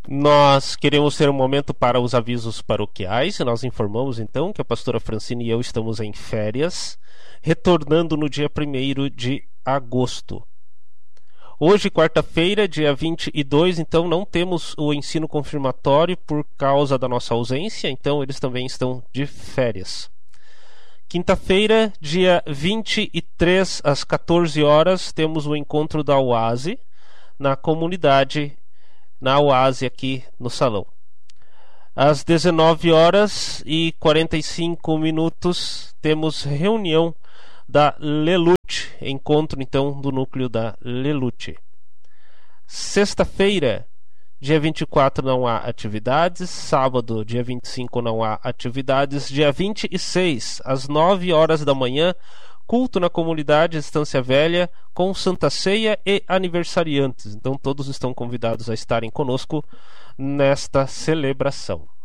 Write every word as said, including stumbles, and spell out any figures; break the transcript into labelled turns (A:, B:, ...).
A: Nós queremos ter um momento para os avisos paroquiais e nós informamos então que a pastora Francine e eu estamos em férias, retornando no dia primeiro de agosto. Hoje, quarta-feira, dia vinte e dois, então não temos o ensino confirmatório por causa da nossa ausência, então eles também estão de férias. Quinta-feira, dia vinte e três, às quatorze horas, temos o encontro da U A S E na comunidade, na U A S E aqui no salão. Às dezenove horas e quarenta e cinco minutos, temos reunião da Lelute, encontro então do núcleo da Lelute. Sexta-feira, dia vinte e quatro, não há atividades. Sábado, dia vinte e cinco, não há atividades. Dia vinte e seis, às nove horas da manhã, culto na comunidade Estância Velha com Santa Ceia e aniversariantes. Então todos estão convidados a estarem conosco nesta celebração.